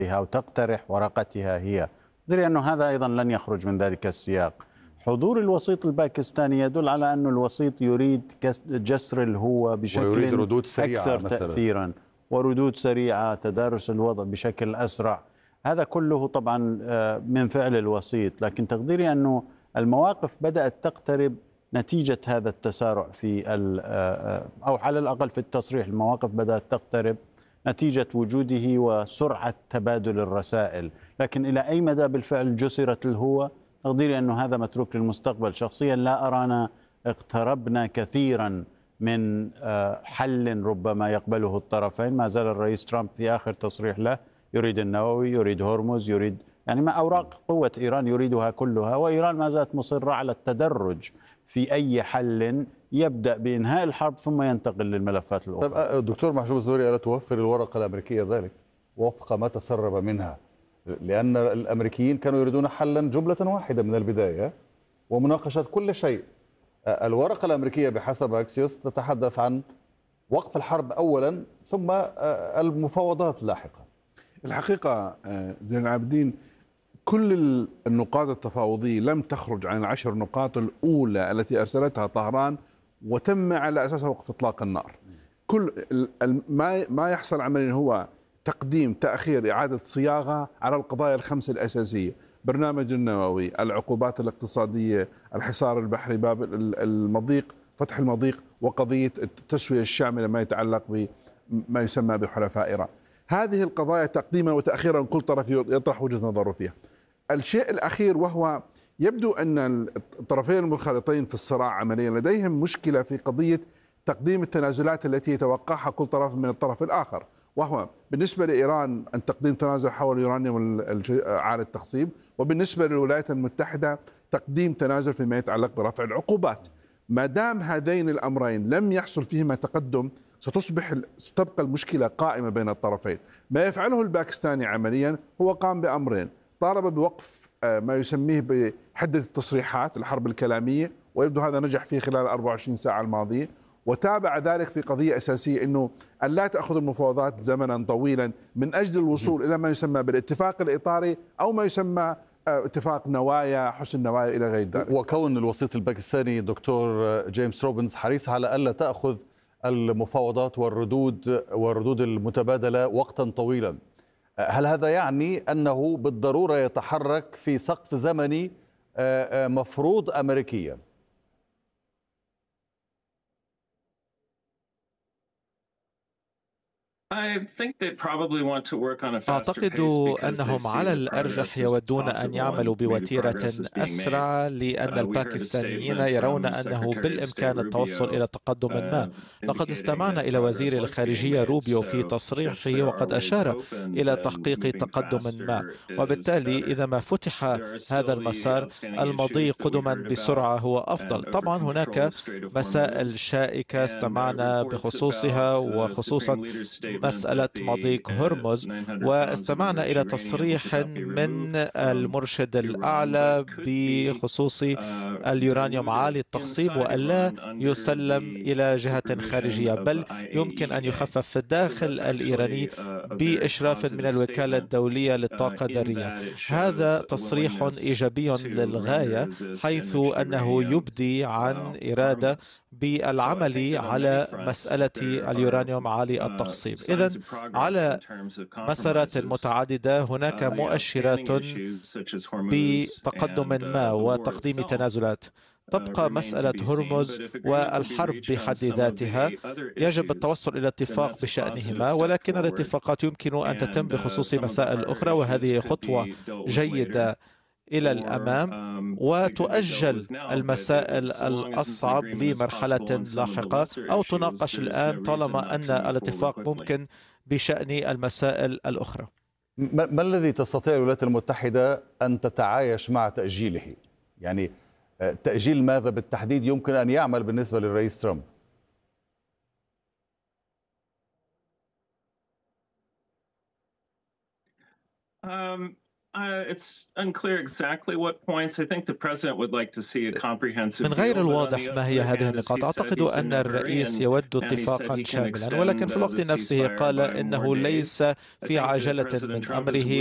وتقترح ورقتها هي. أدري أنه هذا أيضا لن يخرج من ذلك السياق. حضور الوسيط الباكستاني يدل على أن الوسيط يريد جسر الهوة ويريد بشكل ردود سريعة أكثر مثلا. تأثيرا وردود سريعة، تدارس الوضع بشكل أسرع. هذا كله طبعا من فعل الوسيط، لكن تقديري أنه المواقف بدأت تقترب نتيجة هذا التسارع في أو على الأقل في التصريح. المواقف بدأت تقترب نتيجة وجوده وسرعة تبادل الرسائل، لكن إلى أي مدى بالفعل جسرت الهوة تقديري أنه هذا متروك للمستقبل. شخصيا لا أرانا اقتربنا كثيرا من حل ربما يقبله الطرفين. ما زال الرئيس ترامب في آخر تصريح له يريد النووي، يريد هرمز، يريد يعني ما أوراق قوة إيران يريدها كلها، وإيران ما زالت مصرة على التدرج في أي حل يبدأ بإنهاء الحرب ثم ينتقل للملفات الأخرى. طيب دكتور محجوب الزهري، ألا توفر الورقة الأمريكية ذلك وفق ما تسرب منها؟ لأن الأمريكيين كانوا يريدون حلا جملة واحدة من البداية ومناقشة كل شيء. الورقة الأمريكية بحسب أكسيوس تتحدث عن وقف الحرب أولا ثم المفاوضات لاحقا. الحقيقة زين العابدين، كل النقاط التفاوضية لم تخرج عن العشر نقاط الأولى التي أرسلتها طهران وتم على أساسها وقف إطلاق النار. كل ما يحصل عمليا هو تقديم، تأخير، إعادة صياغة على القضايا الخمسة الأساسية: برنامج النووي، العقوبات الاقتصادية، الحصار البحري، باب المضيق، فتح المضيق، وقضية التسوية الشاملة ما يتعلق بما يسمى بحلفاء إيران. هذه القضايا تقديما وتأخيرا كل طرف يطرح وجهة نظره فيها. الشيء الأخير وهو يبدو أن الطرفين المنخرطين في الصراع عمليا لديهم مشكلة في قضية تقديم التنازلات التي يتوقعها كل طرف من الطرف الآخر، وهو بالنسبة لإيران أن تقديم تنازل حول اليورانيوم عالي التخصيب، وبالنسبة للولايات المتحدة تقديم تنازل فيما يتعلق برفع العقوبات. ما دام هذين الأمرين لم يحصل فيهما تقدم ستبقى المشكلة قائمة بين الطرفين. ما يفعله الباكستاني عمليا هو قام بأمرين: طالب بوقف ما يسميه بحدة التصريحات، الحرب الكلامية، ويبدو هذا نجح فيه خلال 24 ساعة الماضية، وتابع ذلك في قضية أساسية أنه أن لا تأخذ المفاوضات زمنا طويلا من أجل الوصول إلى ما يسمى بالاتفاق الإطاري أو ما يسمى اتفاق نوايا، حسن نوايا إلى غير ذلك. وكون الوسيط الباكستاني دكتور جيمس روبنز حريص على ألا تأخذ المفاوضات والردود المتبادلة وقتا طويلا، هل هذا يعني أنه بالضرورة يتحرك في سقف زمني مفروض أمريكيا؟ أعتقد أنهم على الأرجح يودون أن يعملوا بوتيرة أسرع، لأن الباكستانيين يرون أنه بالإمكان التوصل إلى تقدم ما. لقد استمعنا إلى وزير الخارجية روبيو في تصريحه وقد أشار إلى تحقيق تقدم ما، وبالتالي إذا ما فتح هذا المسار المضي قدما بسرعة هو أفضل. طبعا هناك مسائل شائكة استمعنا بخصوصها، وخصوصا مسألة مضيق هرمز، واستمعنا إلى تصريح من المرشد الأعلى بخصوص اليورانيوم عالي التخصيب وألا يسلم إلى جهة خارجية، بل يمكن أن يخفف في الداخل الإيراني بإشراف من الوكالة الدولية للطاقة الذرية. هذا تصريح إيجابي للغاية، حيث أنه يبدي عن إرادة بالعمل على مسألة اليورانيوم عالي التخصيب. إذن على مسارات متعددة هناك مؤشرات بتقدم ما وتقديم تنازلات. تبقى مسألة هرمز والحرب بحد ذاتها يجب التوصل إلى اتفاق بشأنهما، ولكن الاتفاقات يمكن أن تتم بخصوص مسائل أخرى، وهذه خطوة جيدة إلى الأمام، وتؤجل المسائل الأصعب لمرحلة لاحقة أو تناقش الآن طالما أن الاتفاق ممكن بشأن المسائل الأخرى. ما الذي تستطيع الولايات المتحدة أن تتعايش مع تأجيله؟ يعني تأجيل ماذا بالتحديد يمكن أن يعمل بالنسبة للرئيس ترامب؟ من غير الواضح ما هي هذه النقاط. أعتقد أن الرئيس يود اتفاقا شاملا، ولكن في الوقت نفسه قال إنه ليس في عجلة من أمره